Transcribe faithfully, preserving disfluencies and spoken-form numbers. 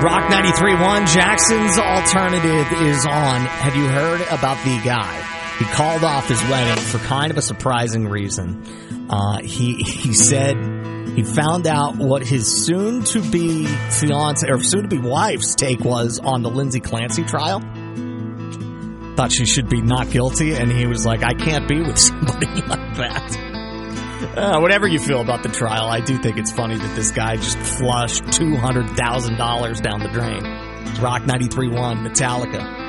Rock ninety-three point one, Jackson's Alternative is on. Have you heard about the guy? He called off his wedding for kind of a surprising reason. Uh, he he said he found out what his soon-to-be fiance or soon-to-be wife's take was on the Lindsay Clancy trial. Thought she should be not guilty, and he was like, I can't be with somebody like that. Uh, whatever you feel about the trial, I do think it's funny that this guy just flushed two hundred thousand dollars down the drain. Rock ninety-three point one, Metallica.